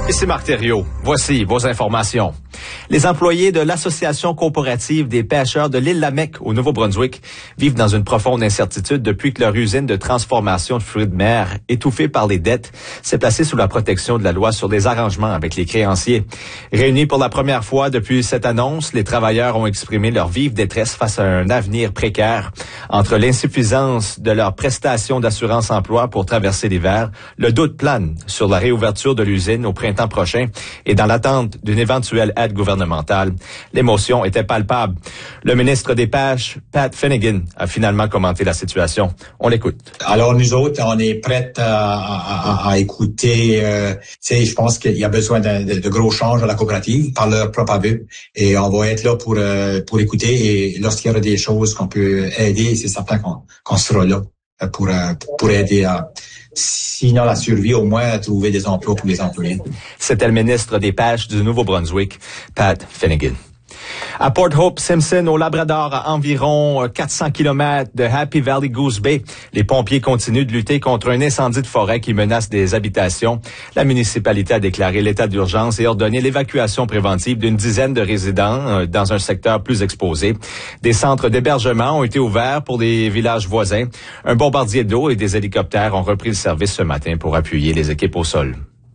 Ici Marc Thériault. Voici vos informations. Les employés de l'Association coopérative des pêcheurs de l'île Lamec au Nouveau-Brunswick vivent dans une profonde incertitude depuis que leur usine de transformation de fruits de mer, étouffée par les dettes, s'est placée sous la protection de la loi sur les arrangements avec les créanciers. Réunis pour la première fois depuis cette annonce, les travailleurs ont exprimé leur vive détresse face à un avenir précaire. Entre l'insuffisance de leurs prestations d'assurance-emploi pour traverser l'hiver, le doute plane sur la réouverture de l'usine au printemps prochain et dans l'attente d'une éventuelle aide gouvernementale. L'émotion était palpable. Le ministre des Pêches, Pat Finnegan, a finalement commenté la situation. On l'écoute. Alors nous autres, on est prêts à écouter. Je pense qu'il y a besoin de gros changes à la coopérative par leur propre aveu. Et on va être là pour écouter. Et lorsqu'il y aura des choses qu'on peut aider, c'est certain qu'on sera là pour aider à, sinon la survie, au moins à trouver des emplois pour les employés. C'était le ministre des Pêches du Nouveau-Brunswick, Pat Finnegan. À Port Hope Simpson, au Labrador, à environ 400 km de Happy Valley Goose Bay, les pompiers continuent de lutter contre un incendie de forêt qui menace des habitations. La municipalité a déclaré l'état d'urgence et ordonné l'évacuation préventive d'une dizaine de résidents dans un secteur plus exposé. Des centres d'hébergement ont été ouverts pour les villages voisins. Un bombardier d'eau et des hélicoptères ont repris le service ce matin pour appuyer les équipes au sol.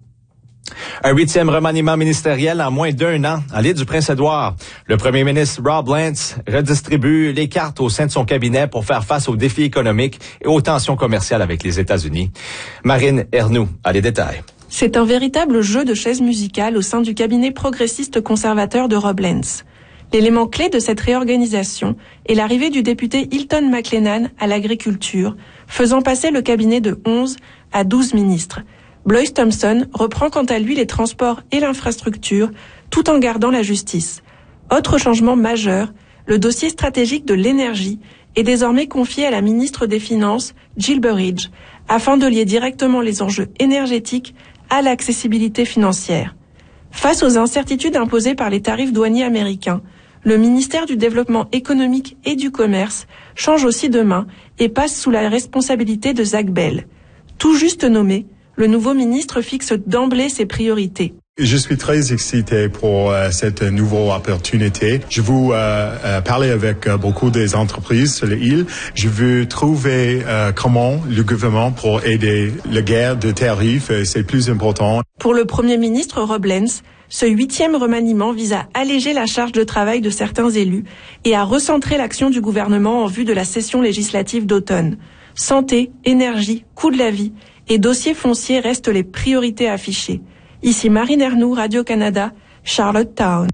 Un 8e remaniement ministériel en moins d'1 an à l'île du Prince-Édouard. Le premier ministre Rob Lance redistribue les cartes au sein de son cabinet pour faire face aux défis économiques et aux tensions commerciales avec les États-Unis. Marine Ernoux a les détails. C'est un véritable jeu de chaises musicales au sein du cabinet progressiste conservateur de Rob Lance. L'élément clé de cette réorganisation est l'arrivée du député Hilton McLennan à l'agriculture, faisant passer le cabinet de 11 à 12 ministres. Blois Thompson reprend quant à lui les transports et l'infrastructure, tout en gardant la justice. Autre changement majeur, le dossier stratégique de l'énergie est désormais confié à la ministre des Finances, Jill Burridge, afin de lier directement les enjeux énergétiques à l'accessibilité financière. Face aux incertitudes imposées par les tarifs douaniers américains, le ministère du Développement économique et du Commerce change aussi de main et passe sous la responsabilité de Zach Bell. Tout juste nommé, le nouveau ministre fixe d'emblée ses priorités. Je suis très excité pour cette nouvelle opportunité. Je veux parler avec beaucoup des entreprises sur l'île. Je veux trouver comment le gouvernement pour aider la guerre de tarifs. C'est le plus important. Pour le Premier ministre Rob Lance, ce 8e remaniement vise à alléger la charge de travail de certains élus et à recentrer l'action du gouvernement en vue de la session législative d'automne. Santé, énergie, coût de la vie et dossiers fonciers restent les priorités affichées. Ici Marine Ernoux, Radio-Canada, Charlottetown.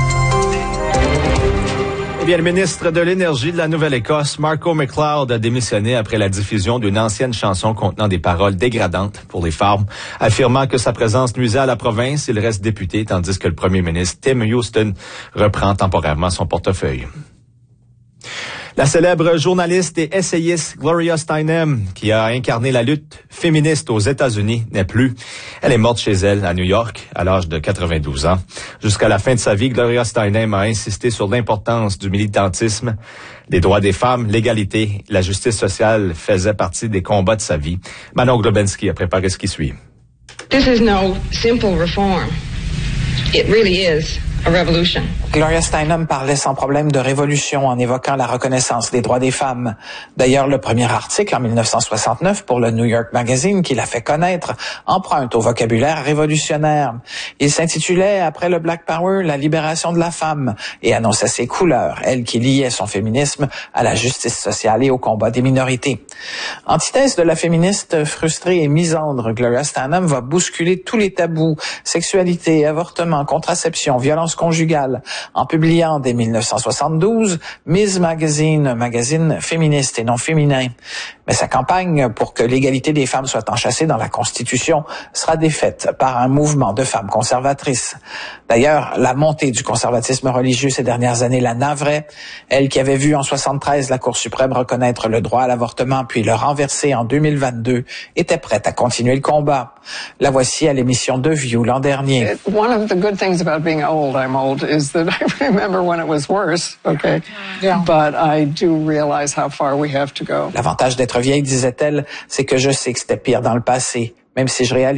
Eh bien, le ministre de l'Énergie de la Nouvelle-Écosse, Marco McLeod, a démissionné après la diffusion d'une ancienne chanson contenant des paroles dégradantes pour les femmes, affirmant que sa présence nuisait à la province. Il reste député, tandis que le premier ministre Tim Houston reprend temporairement son portefeuille. La célèbre journaliste et essayiste Gloria Steinem, qui a incarné la lutte féministe aux États-Unis, n'est plus. Elle est morte chez elle à New York à l'âge de 92 ans. Jusqu'à la fin de sa vie, Gloria Steinem a insisté sur l'importance du militantisme. Les droits des femmes, l'égalité, la justice sociale faisaient partie des combats de sa vie. Manon Globensky a préparé ce qui suit. This is no simple reform. It really is a revolution. Gloria Steinem parlait sans problème de révolution en évoquant la reconnaissance des droits des femmes. D'ailleurs, le premier article en 1969 pour le New York Magazine qui l'a fait connaître emprunte au vocabulaire révolutionnaire. Il s'intitulait « Après le Black Power, la libération de la femme » et annonçait ses couleurs, elle qui liait son féminisme à la justice sociale et au combat des minorités. Antithèse de la féministe frustrée et misandre, Gloria Steinem va bousculer tous les tabous, sexualité, avortement, contraception, violence conjugale, en publiant dès 1972 Ms. Magazine, un magazine féministe et non féminin. Mais sa campagne pour que l'égalité des femmes soit enchâssée dans la Constitution sera défaite par un mouvement de femmes conservatrices. D'ailleurs, la montée du conservatisme religieux ces dernières années la navrait. Elle qui avait vu en 73 la Cour suprême reconnaître le droit à l'avortement puis le renverser en 2022, était prête à continuer le combat. La voici à l'émission The View l'an dernier. One of the good things about being old, I'm old, is that I remember when it was worse, okay? Yeah. But I do realize how far we have to go. L'avantage d'être vieille, disait-elle, c'est que je sais que c'était pire dans le passé, même si je réalise